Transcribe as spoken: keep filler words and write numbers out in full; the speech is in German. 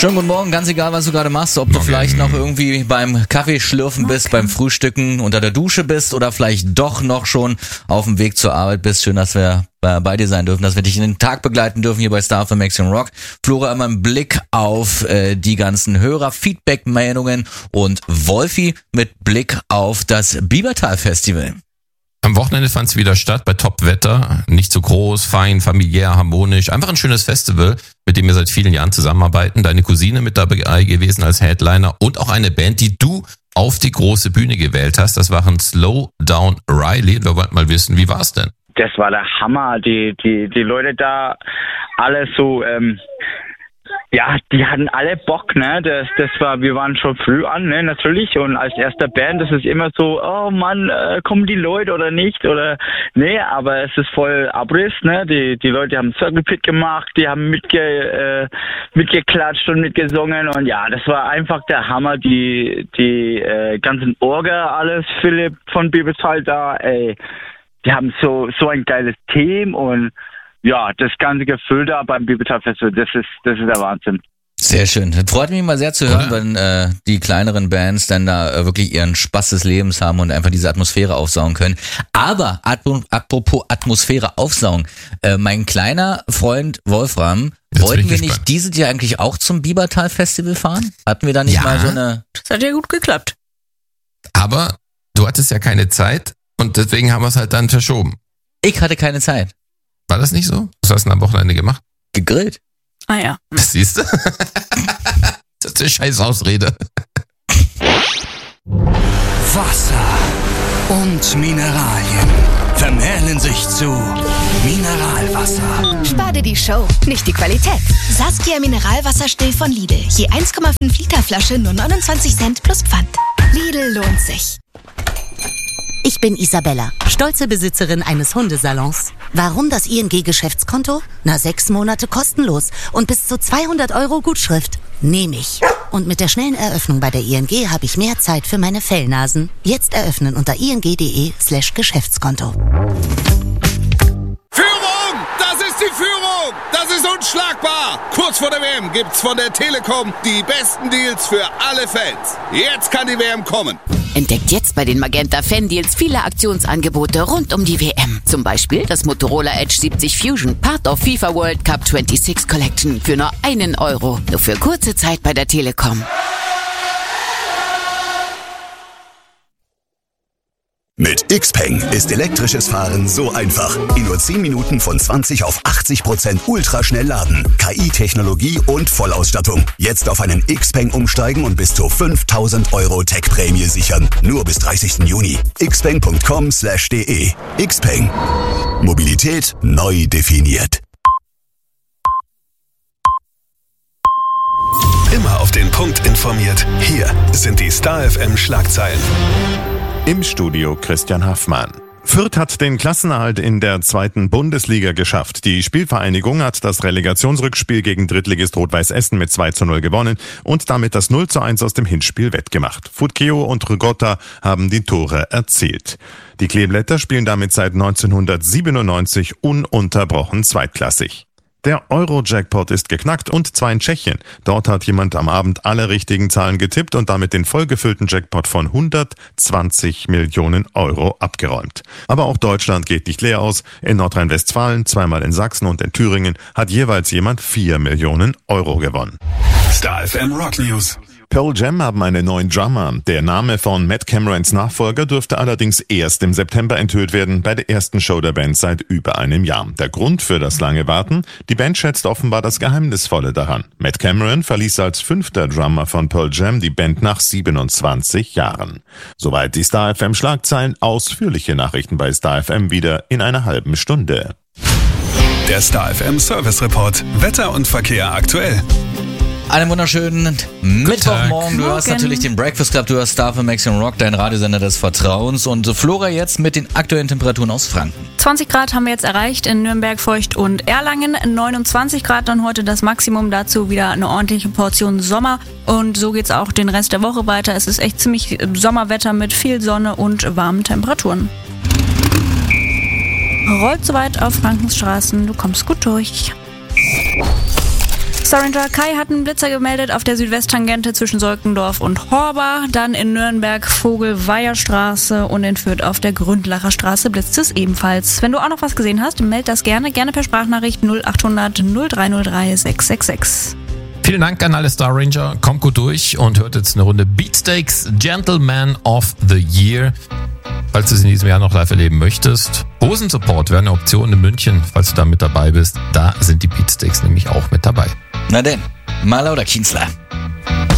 Schönen guten Morgen, ganz egal, was du gerade machst, ob Morgen. du vielleicht noch irgendwie beim Kaffeeschlürfen bist, beim Frühstücken, unter der Dusche bist oder vielleicht doch noch schon auf dem Weg zur Arbeit bist. Schön, dass wir bei dir sein dürfen, dass wir dich in den Tag begleiten dürfen hier bei Star F M Maximum Rock. Flora, immer im Blick auf äh, die ganzen Hörer, Feedback-Meldungen und Wolfi mit Blick auf das Biebertal-Festival. Am Wochenende fand es wieder statt bei Top-Wetter. Nicht so groß, fein, familiär, harmonisch. Einfach ein schönes Festival, mit dem wir seit vielen Jahren zusammenarbeiten. Deine Cousine mit dabei gewesen als Headliner und auch eine Band, die du auf die große Bühne gewählt hast. Das waren Slow Down Riley. Wir wollten mal wissen, wie war's denn? Das war der Hammer. Die, die, die Leute da, alle so, ähm, ja, die hatten alle Bock, ne? Das, das war, wir waren schon früh an, ne? Natürlich. Und als erster Band, das ist immer so, oh Mann, äh, kommen die Leute oder nicht? Oder, nee, aber es ist voll Abriss, ne? Die, die Leute haben Circle Pit gemacht, die haben mitge, äh, mitgeklatscht und mitgesungen. Und ja, das war einfach der Hammer. Die, die, äh, ganzen Orga, alles, Philipp von Biebertal da, ey. Die haben so, so ein geiles Team und, ja, das ganze Gefühl da beim Biebertal Festival, das ist, das ist der Wahnsinn. Sehr schön. Das freut mich mal sehr zu hören, Oder? wenn äh, die kleineren Bands dann da äh, wirklich ihren Spaß des Lebens haben und einfach diese Atmosphäre aufsaugen können. Aber apropos Atmosphäre aufsaugen, äh, mein kleiner Freund Wolfram, Jetzt wollten bin wir ich nicht gespannt. dieses Jahr eigentlich auch zum Biebertal Festival fahren? Hatten wir da nicht Ja. mal so eine... Das hat ja gut geklappt. Aber du hattest ja keine Zeit und deswegen haben wir es halt dann verschoben. Ich hatte keine Zeit. War das nicht so? Was hast du denn am Wochenende gemacht? Gegrillt. Ah ja. Das siehst du? Das ist eine scheiß Ausrede. Wasser und Mineralien vermählen sich zu Mineralwasser. Spar dir die Show, nicht die Qualität. Saskia Mineralwasser still von Lidl. Je eins Komma fünf Liter Flasche nur neunundzwanzig Cent plus Pfand. Lidl lohnt sich. Ich bin Isabella, stolze Besitzerin eines Hundesalons. Warum das I N G-Geschäftskonto? Na, sechs Monate kostenlos und bis zu zweihundert Euro Gutschrift. Nehme ich. Und mit der schnellen Eröffnung bei der I N G habe ich mehr Zeit für meine Fellnasen. Jetzt eröffnen unter ing.de slash Geschäftskonto. Führung! Das ist die Führung! Das ist unschlagbar! Kurz vor der W M gibt's von der Telekom die besten Deals für alle Fans. Jetzt kann die W M kommen. Entdeckt jetzt bei den Magenta Fan Deals viele Aktionsangebote rund um die W M. Zum Beispiel das Motorola Edge siebzig Fusion, Part of FIFA World Cup sechsundzwanzig Collection für nur einen Euro. Nur für kurze Zeit bei der Telekom. Mit Xpeng ist elektrisches Fahren so einfach. In nur zehn Minuten von zwanzig auf achtzig Prozent ultraschnell laden. K I-Technologie und Vollausstattung. Jetzt auf einen Xpeng umsteigen und bis zu fünftausend Euro Tech-Prämie sichern. Nur bis dreißigsten Juni. xpeng punkt com slash de. Xpeng. Mobilität neu definiert. Immer auf den Punkt informiert. Hier sind die Star F M Schlagzeilen. Im Studio Christian Haffmann. Fürth hat den Klassenerhalt in der zweiten Bundesliga geschafft. Die Spielvereinigung hat das Relegationsrückspiel gegen Drittligist Rot-Weiß Essen mit zwei zu null gewonnen und damit das null zu eins aus dem Hinspiel wettgemacht. Futkeo und Rigotta haben die Tore erzielt. Die Kleeblätter spielen damit seit neunzehnhundertsiebenundneunzig ununterbrochen zweitklassig. Der Euro-Jackpot ist geknackt und zwar in Tschechien. Dort hat jemand am Abend alle richtigen Zahlen getippt und damit den vollgefüllten Jackpot von hundertzwanzig Millionen Euro abgeräumt. Aber auch Deutschland geht nicht leer aus. In Nordrhein-Westfalen, zweimal in Sachsen und in Thüringen hat jeweils jemand vier Millionen Euro gewonnen. Star F M Rock News. Pearl Jam haben einen neuen Drummer. Der Name von Matt Camerons Nachfolger dürfte allerdings erst im September enthüllt werden, bei der ersten Show der Band seit über einem Jahr. Der Grund für das lange Warten? Die Band schätzt offenbar das Geheimnisvolle daran. Matt Cameron verließ als fünfter Drummer von Pearl Jam die Band nach siebenundzwanzig Jahren. Soweit die Star F M Schlagzeilen. Ausführliche Nachrichten bei Star F M wieder in einer halben Stunde. Der Star F M Service Report. Wetter und Verkehr aktuell. Einen wunderschönen Mittwochmorgen. Du hörst Morgen. natürlich den Breakfast Club, du hörst Star F M Maximum Rock, dein Radiosender des Vertrauens. Und Flora jetzt mit den aktuellen Temperaturen aus Franken. zwanzig Grad haben wir jetzt erreicht in Nürnberg, Feucht und Erlangen. neunundzwanzig Grad dann heute das Maximum. Dazu wieder eine ordentliche Portion Sommer. Und so geht's auch den Rest der Woche weiter. Es ist echt ziemlich Sommerwetter mit viel Sonne und warmen Temperaturen. Rollt soweit auf Frankens Straßen. Du kommst gut durch. Star Ranger Kai hat einen Blitzer gemeldet auf der Südwesttangente zwischen Solkendorf und Horber. Dann in Nürnberg Vogelweierstraße und in Fürth auf der Gründlacher Straße blitzt es ebenfalls. Wenn du auch noch was gesehen hast, meld das gerne, gerne per Sprachnachricht null acht hundert null drei null drei sechs sechs sechs. Vielen Dank an alle Star Ranger, kommt gut durch und hört jetzt eine Runde Beatsteaks Gentleman of the Year. Falls du es in diesem Jahr noch live erleben möchtest. Hosensupport wäre eine Option in München, falls du da mit dabei bist. Da sind die Beatsteaks nämlich auch mit dabei. Na denn, Maler oder Kienzler?